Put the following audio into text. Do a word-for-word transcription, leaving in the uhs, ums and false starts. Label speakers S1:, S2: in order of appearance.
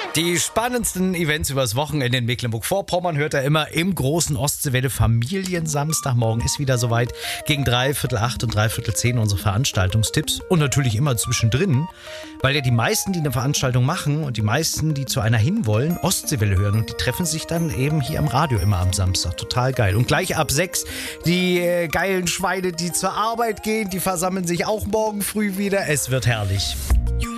S1: Die spannendsten Events übers Wochenende in Mecklenburg-Vorpommern hört er immer im großen Ostseewelle Familiensamstag. Morgen ist wieder soweit. Gegen drei, Viertel acht und drei Viertel zehn unsere Veranstaltungstipps. Und natürlich immer zwischendrin, weil ja die meisten, die eine Veranstaltung machen und die meisten, die zu einer hinwollen, Ostseewelle hören. Und die treffen sich dann eben hier am Radio immer am Samstag. Total geil. Und gleich ab sechs die äh, geilen Schweine, die zur Arbeit gehen, die versammeln sich auch morgen früh wieder. Es wird herrlich.